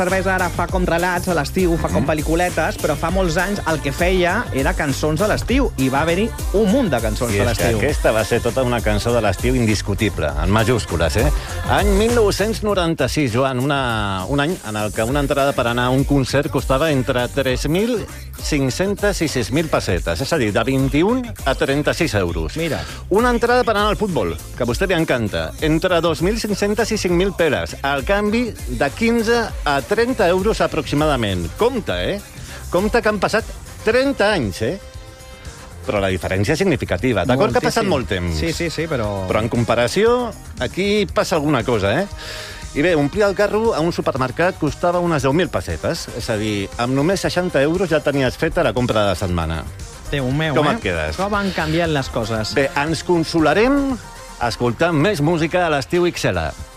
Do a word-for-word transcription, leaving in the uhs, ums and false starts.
cervesa ara fa com relats a l'estiu, fa com pel·lículetes, però fa molts anys el que feia era cançons de l'estiu, i va haver-hi un munt de cançons I de és que l'estiu. aquesta va ser tota una cançó de l'estiu indiscutible, en majúscules, eh? Any mil nou-cents noranta-sis, Joan, una, un any en el que una entrada per anar a un concert costava entre tres mil cinc-centes i sis mil pessetes, és a dir, de vint-i-un a trenta-sis euros. Mira. Una entrada per anar al futbol, que a vostè li encanta, entre dos mil cinc-centes i cinc mil peres, al canvi de quinze a trenta euros aproximadament. Compte, eh? Compte que han passat trenta anys, eh? Però la diferència és significativa. D'acord que ha passat molt temps. Sí, sí, sí, però... Però en comparació, aquí passa alguna cosa, eh? I bé, omplir el carro a un supermercat costava unes deu mil pessetes. És a dir, amb només seixanta euros ja tenies feta la compra de la setmana. Déu meu, Com eh? et quedes? Com han canviat les coses. Bé, ens consolarem escoltant més música a l'estiu X L.